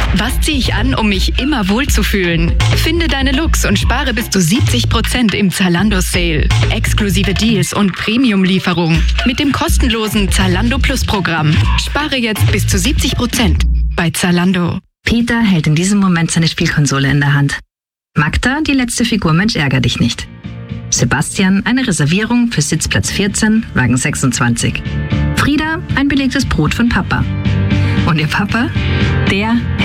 Was ziehe ich an, um mich immer wohlzufühlen? Finde deine Looks und spare bis zu 70% im Zalando Sale. Exklusive Deals und Premium-Lieferung mit dem kostenlosen Zalando Plus Programm. Spare jetzt bis zu 70% bei Zalando. Peter hält in diesem Moment seine Spielkonsole in der Hand. Magda, die letzte Figur Mensch ärger dich nicht. Sebastian, eine Reservierung für Sitzplatz 14, Wagen 26. Frieda, ein belegtes Brot von Papa. Und ihr Papa? Der